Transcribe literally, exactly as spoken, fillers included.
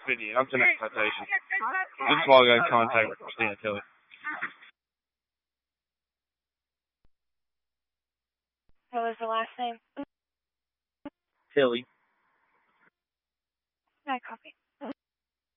video. I'm to next citation. This is why I go and contact Christina Tilly. What was the last name? Tilly. I copy.